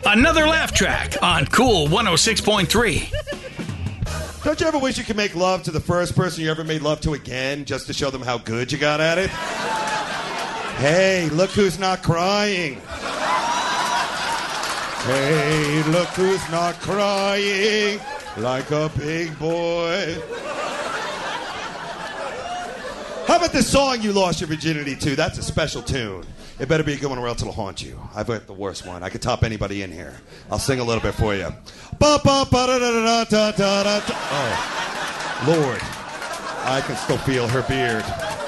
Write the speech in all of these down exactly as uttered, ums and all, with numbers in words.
Another laugh track on Cool one oh six point three. Don't you ever wish you could make love to the first person you ever made love to again just to show them how good you got at it? Hey, look who's not crying. Hey, look who's not crying like a big boy. How about this song you lost your virginity to? That's a special tune. It better be a good one or else it'll haunt you. I've got the worst one. I could top anybody in here. I'll sing a little bit for you. Oh, Lord. I can still feel her beard.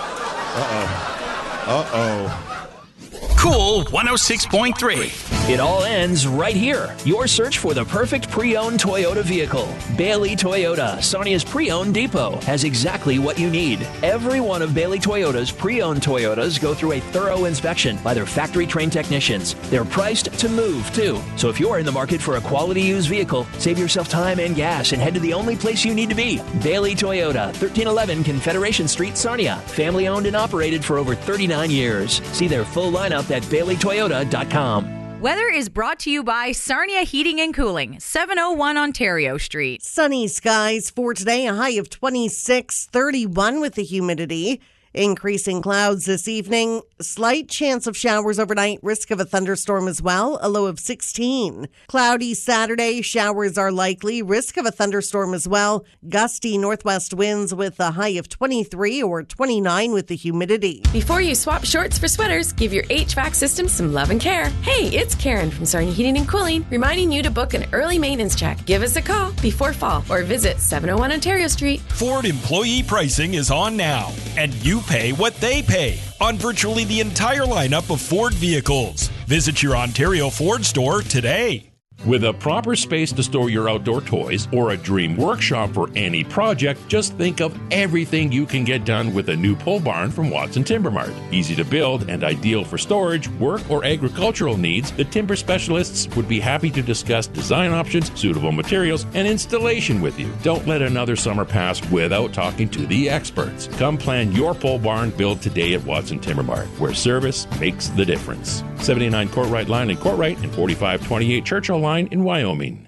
Uh-oh. Uh-oh. Cool one oh six point three. It all ends right here. Your search for the perfect pre-owned Toyota vehicle. Bailey Toyota, Sarnia's pre-owned depot, has exactly what you need. Every one of Bailey Toyota's pre-owned Toyotas go through a thorough inspection by their factory-trained technicians. They're priced to move, too. So if you're in the market for a quality used vehicle, save yourself time and gas and head to the only place you need to be. Bailey Toyota, thirteen eleven Confederation Street, Sarnia. Family-owned and operated for over thirty-nine years. See their full lineup at bailey toyota dot com. Weather is brought to you by Sarnia Heating and Cooling, seven oh one Ontario Street. Sunny skies for today, a high of twenty-six, thirty-one with the humidity. Increasing clouds this evening, slight chance of showers overnight, risk of a thunderstorm as well, a low of sixteen. Cloudy Saturday, showers are likely, risk of a thunderstorm as well. Gusty northwest winds with a high of twenty-three or twenty-nine with the humidity. Before you swap shorts for sweaters, give your H V A C system some love and care. Hey, it's Karen from Sarnia Heating and Cooling, reminding you to book an early maintenance check. Give us a call before fall or visit seven oh one Ontario Street. Ford employee pricing is on now, and you pay what they pay on virtually the entire lineup of Ford vehicles. Visit your Ontario Ford store today. With a proper space to store your outdoor toys or a dream workshop for any project, just think of everything you can get done with a new pole barn from Watson Timber Mart. Easy to build and ideal for storage, work, or agricultural needs, the timber specialists would be happy to discuss design options, suitable materials, and installation with you. Don't let another summer pass without talking to the experts. Come plan your pole barn build today at Watson Timber Mart, where service makes the difference. seventy-nine Courtright Line in Courtright and forty-five twenty-eight Churchill Line in Wyoming.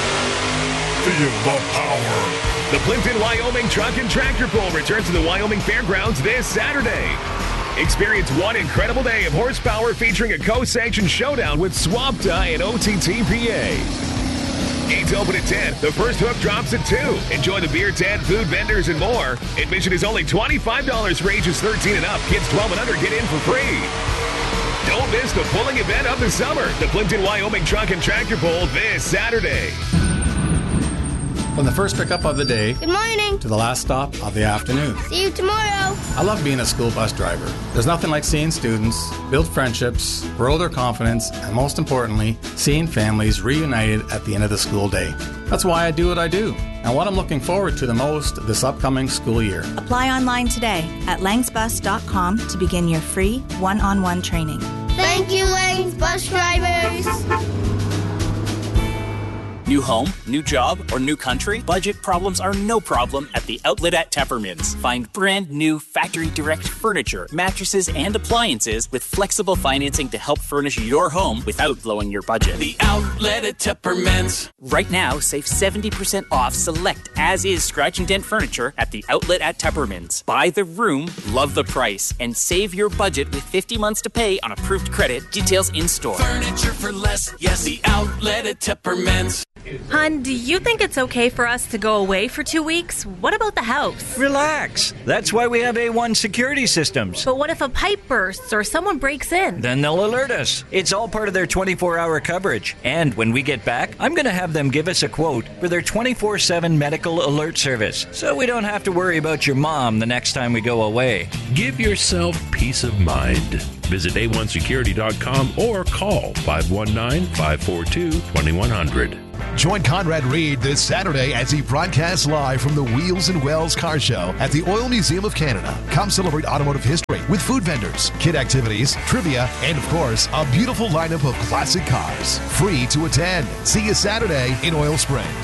Feel the power. The Plimpton, Wyoming Truck and Tractor Pull returns to the Wyoming Fairgrounds this Saturday. Experience one incredible day of horsepower featuring a co-sanctioned showdown with SWAPTA and O T T P A. Gates open at ten. The first hook drops at two. Enjoy the beer tent, food vendors, and more. Admission is only twenty-five dollars for ages thirteen and up. Kids twelve and under get in for free. Don't miss the pulling event of the summer. The Plimpton, Wyoming Truck and Tractor Pull this Saturday. From the first pickup of the day Good morning. to the last stop of the afternoon. See you tomorrow. I love being a school bus driver. There's nothing like seeing students build friendships, grow their confidence, and most importantly, seeing families reunited at the end of the school day. That's why I do what I do, and what I'm looking forward to the most this upcoming school year. Apply online today at langs bus dot com to begin your free one-on-one training. Thank you, Langs Bus Drivers. New home, new job, or new country? Budget problems are no problem at the Outlet at Teppermans. Find brand new factory direct furniture, mattresses, and appliances with flexible financing to help furnish your home without blowing your budget. The Outlet at Teppermans. Right now, save seventy percent off select as-is scratch and dent furniture at the Outlet at Teppermans. Buy the room, love the price, and save your budget with fifty months to pay on approved credit. Details in store. Furniture for less. Yes, the Outlet at Teppermans. Hun, do you think it's okay for us to go away for two weeks? What about the house? Relax. That's why we have A one security systems. But what if a pipe bursts or someone breaks in? Then they'll alert us. It's all part of their twenty-four hour coverage. And when we get back, I'm going to have them give us a quote for their twenty-four seven medical alert service, so we don't have to worry about your mom the next time we go away. Give yourself peace of mind. Visit A one security dot com or call five one nine, five four two, two one zero zero. Join Conrad Reed this Saturday as he broadcasts live from the Wheels and Wells Car Show at the Oil Museum of Canada. Come celebrate automotive history with food vendors, kid activities, trivia, and of course, a beautiful lineup of classic cars. Free to attend. See you Saturday in Oil Springs.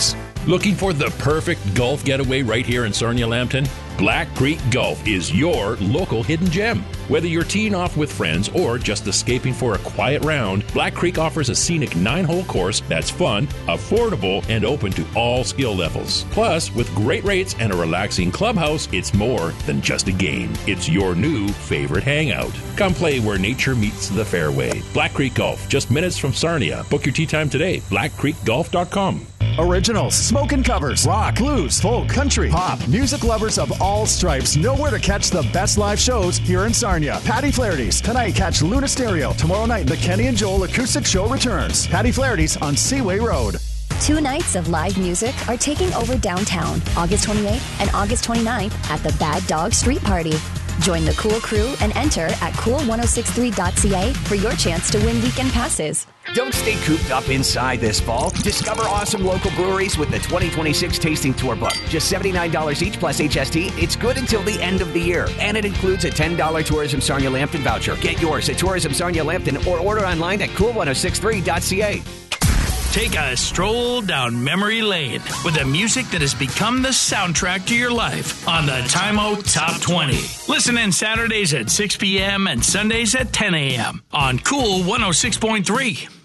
Looking for the perfect golf getaway right here in Sarnia-Lambton? Black Creek Golf is your local hidden gem. Whether you're teeing off with friends or just escaping for a quiet round, Black Creek offers a scenic nine-hole course that's fun, affordable, and open to all skill levels. Plus, with great rates and a relaxing clubhouse, it's more than just a game. It's your new favorite hangout. Come play where nature meets the fairway. Black Creek Golf, just minutes from Sarnia. Book your tee time today. black creek golf dot com. Originals, smoking covers, rock, blues, folk, country, pop, music lovers of all stripes know where to catch the best live shows here in Sarnia. Patty Flaherty's. Tonight, catch Luna Stereo. Tomorrow night, the Kenny and Joel Acoustic Show returns. Patty Flaherty's on Seaway Road. Two nights of live music are taking over downtown, August twenty-eighth and August twenty-ninth at the Bad Dog Street Party. Join the Cool Crew and enter at cool ten sixty-three dot c a for your chance to win weekend passes. Don't stay cooped up inside this fall. Discover awesome local breweries with the twenty twenty-six Tasting Tour book. Just seventy-nine dollars each plus H S T. It's good until the end of the year. And it includes a ten dollars Tourism Sarnia Lambton voucher. Get yours at Tourism Sarnia Lambton or order online at cool ten sixty-three dot c a. Take a stroll down memory lane with the music that has become the soundtrack to your life on the Time Out Top twenty. Listen in Saturdays at six p.m. and Sundays at ten a.m. on Cool one oh six point three.